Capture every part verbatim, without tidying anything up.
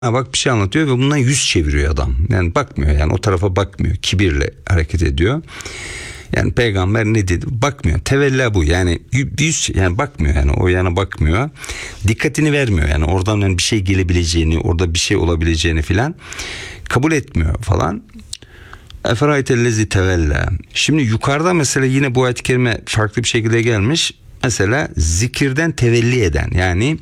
Ha bak bir şey anlatıyor ve bundan yüz çeviriyor adam. Yani bakmıyor, yani o tarafa bakmıyor. Kibirle hareket ediyor. Yani peygamber ne dedi? Bakmıyor. Tevella bu. Yani yüz, yani bakmıyor, yani o yana bakmıyor. Dikkatini vermiyor. Yani oradan yani bir şey gelebileceğini, orada bir şey olabileceğini filan kabul etmiyor falan. Eferaytellezi tevella. Şimdi yukarıda mesela yine bu ayet-i kerime farklı bir şekilde gelmiş. Mesela zikirden tevelli eden, yani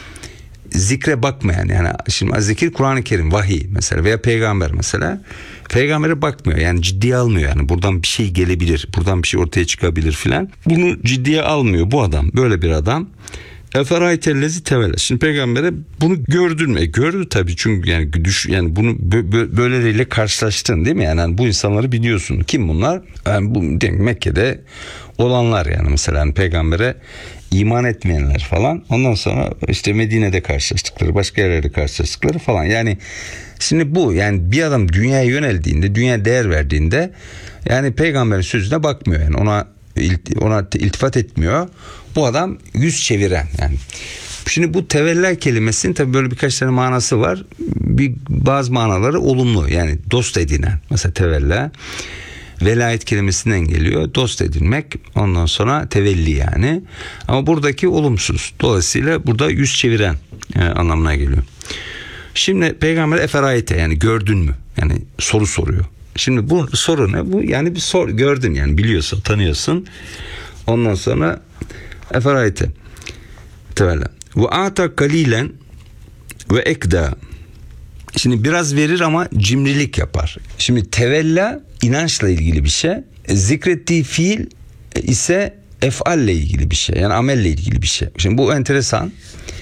zikre bakmayan, yani şimdi zikir Kur'an-ı Kerim, vahiy mesela veya peygamber mesela, peygambere bakmıyor, yani ciddiye almıyor, yani buradan bir şey gelebilir, buradan bir şey ortaya çıkabilir filan, bunu ciddiye almıyor bu adam, böyle bir adam. Eferaytellezi tevella. Şimdi peygambere bunu gördün mü? E, gördü tabii, çünkü yani düş, yani bunu bö, böyleleriyle karşılaştın değil mi? Yani, yani bu insanları biliyorsun. Kim bunlar? Yani bu diyelim, Mekke'de olanlar, yani mesela yani peygambere iman etmeyenler falan. Ondan sonra işte Medine'de karşılaştıkları, başka yerlerde karşılaştıkları falan. Yani şimdi bu, yani bir adam dünyaya yöneldiğinde, dünyaya değer verdiğinde, yani peygamberin sözüne bakmıyor, yani ona ona iltifat etmiyor. Bu adam yüz çeviren, yani. Şimdi bu tevella kelimesinin tabii böyle birkaç tane manası var. Bir, bazı manaları olumlu, yani dost edinen. Mesela tevella velayet kelimesinden geliyor. Dost edinmek, ondan sonra tevelli yani. Ama buradaki olumsuz. Dolayısıyla burada yüz çeviren yani anlamına geliyor. Şimdi peygamber eferayete, yani gördün mü? Yani soru soruyor. Şimdi bu soru ne? Bu yani bir sor, gördün, yani biliyorsun, tanıyorsun. Ondan sonra eferayete tevella ve ata kalilen ve ekda. Şimdi biraz verir ama cimrilik yapar. Şimdi tevella inançla ilgili bir şey. Zikrettiği fiil ise efalle ilgili bir şey. Yani amelle ilgili bir şey. Şimdi bu enteresan.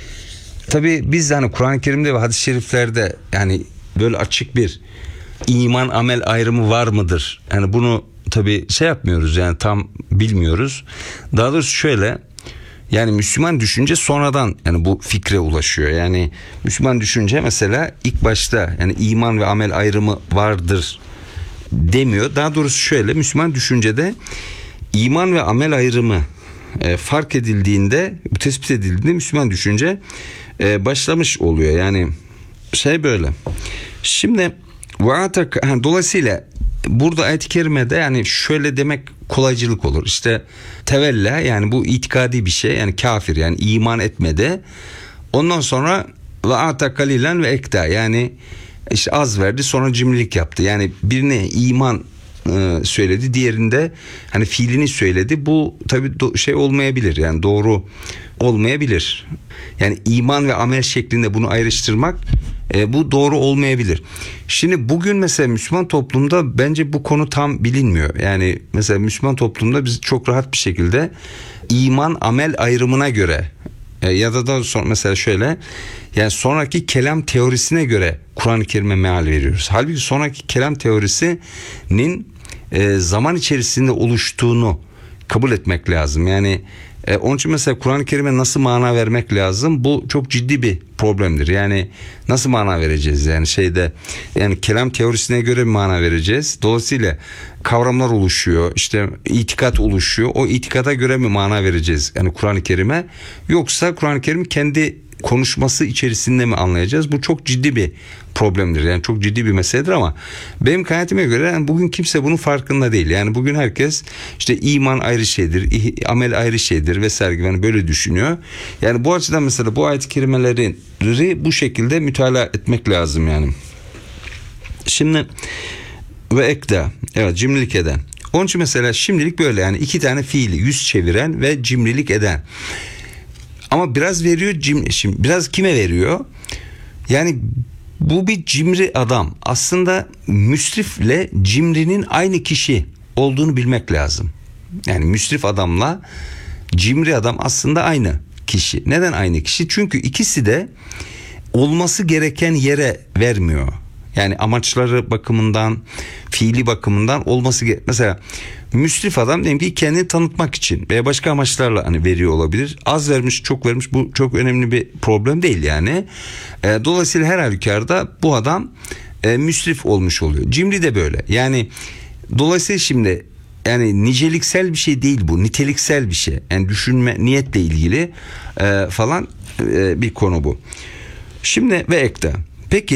Tabii biz hani Kur'an-ı Kerim'de ve hadis-i şeriflerde yani böyle açık bir iman amel ayrımı var mıdır? Yani bunu tabii şey yapmıyoruz, yani tam bilmiyoruz. Daha doğrusu şöyle, yani Müslüman düşünce sonradan yani bu fikre ulaşıyor. Yani Müslüman düşünce mesela ilk başta yani iman ve amel ayrımı vardır demiyor. Daha doğrusu şöyle, Müslüman düşüncede iman ve amel ayrımı e, fark edildiğinde, tespit edildiğinde Müslüman düşünce e, başlamış oluyor. Yani şey böyle. Şimdi dolayısıyla burada ayet-i kerimede yani şöyle demek kolaycılık olur. İşte tevella, yani bu itikadi bir şey, yani kafir, yani iman etmedi. Ondan sonra ve ata kalilen ve ekta, yani işte az verdi sonra cimrilik yaptı. Yani birine iman e, söyledi, diğerinde hani fiilini söyledi. Bu tabii do- şey olmayabilir, yani doğru olmayabilir. Yani iman ve amel şeklinde bunu ayrıştırmak e, bu doğru olmayabilir. Şimdi bugün mesela Müslüman toplumda bence bu konu tam bilinmiyor. Yani mesela Müslüman toplumda biz çok rahat bir şekilde iman amel ayrımına göre e, ya da da son, mesela şöyle, yani sonraki kelam teorisine göre Kur'an-ı Kerim'e meal veriyoruz. Halbuki sonraki kelam teorisinin e, zaman içerisinde oluştuğunu kabul etmek lazım. Yani e, onun için mesela Kur'an-ı Kerim'e nasıl mana vermek lazım? Bu çok ciddi bir problemdir. Yani nasıl mana vereceğiz? Yani şeyde, yani kelam teorisine göre bir mana vereceğiz. Dolayısıyla kavramlar oluşuyor. İşte itikat oluşuyor. O itikata göre mi mana vereceğiz? Yani Kur'an-ı Kerim'e. Yoksa Kur'an-ı Kerim kendi konuşması içerisinde mi anlayacağız? Bu çok ciddi bir problemdir. Yani çok ciddi bir meseledir ama benim kanaatime göre yani bugün kimse bunun farkında değil. Yani bugün herkes işte iman ayrı şeydir, amel ayrı şeydir vesaire, yani böyle düşünüyor. Yani bu açıdan mesela bu ayet-i kerimeleri bu şekilde mütalaa etmek lazım yani. Şimdi ve ekda, evet, cimrilik eden. Onun için mesela şimdilik böyle, yani iki tane fiili yüz çeviren ve cimrilik eden. Ama biraz veriyor, cim, şimdi biraz kime veriyor? Yani bu bir cimri adam. Aslında müsrifle cimrinin aynı kişi olduğunu bilmek lazım. Yani müsrif adamla cimri adam aslında aynı kişi. Neden aynı kişi? Çünkü ikisi de olması gereken yere vermiyor. Yani amaçları bakımından, fiili bakımından olması gereken. Mesela müsrif adam diyelim ki kendini tanıtmak için veya başka amaçlarla hani veriyor olabilir. Az vermiş, çok vermiş, bu çok önemli bir problem değil yani. E, dolayısıyla her halükarda bu adam e, müsrif olmuş oluyor. Cimri de böyle. Yani dolayısıyla şimdi yani niceliksel bir şey değil bu, niteliksel bir şey. Yani düşünme, niyetle ilgili e, falan e, bir konu bu. Şimdi ve ekta. Peki